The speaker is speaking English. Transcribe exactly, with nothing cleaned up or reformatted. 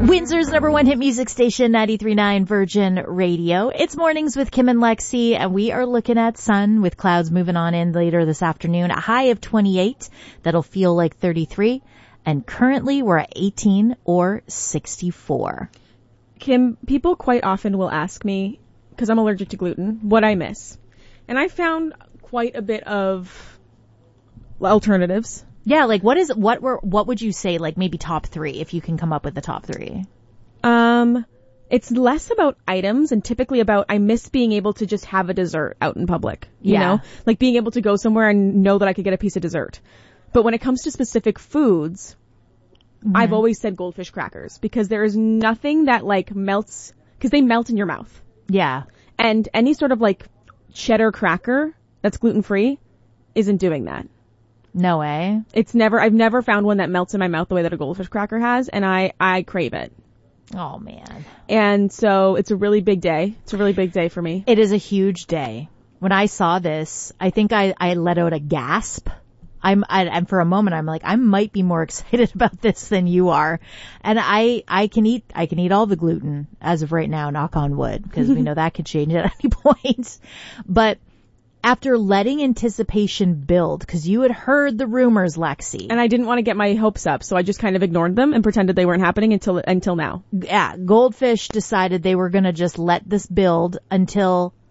Windsor's number one hit music station, ninety-three point nine Virgin Radio. It's Mornings with Kim and Lexi, and we are looking at sun with clouds moving on in later this afternoon. A high of twenty-eight. That'll feel like thirty-three. And currently we're at eighteen or sixty-four. Kim, people quite often will ask me, because I'm allergic to gluten, what I miss. And I found quite a bit of alternatives. Yeah, like what is what were what would you say, like maybe top three, if you can come up with the top three? Um, it's less about items and typically about I miss being able to just have a dessert out in public. You Yeah. know, like being able to go somewhere and know that I could get a piece of dessert. But when it comes to specific foods, mm-hmm. I've always said goldfish crackers because there is nothing that like melts because they melt in your mouth. Yeah, and any sort of like cheddar cracker that's gluten free isn't doing that. No way. It's never, I've never found one that melts in my mouth the way that a goldfish cracker has, and I, I crave it. Oh, man. And so it's a really big day. It's a really big day for me. It is a huge day. When I saw this, I think I, I let out a gasp. I'm, I, and for a moment, I'm like, I might be more excited about this than you are. And I, I can eat, I can eat all the gluten as of right now, knock on wood, because we know that could change at any point. But after letting anticipation build, because you had heard the rumors, Lexi. And I didn't want to get my hopes up, so I just kind of ignored them and pretended they weren't happening until until now. Yeah, Goldfish decided they were going to just let this build until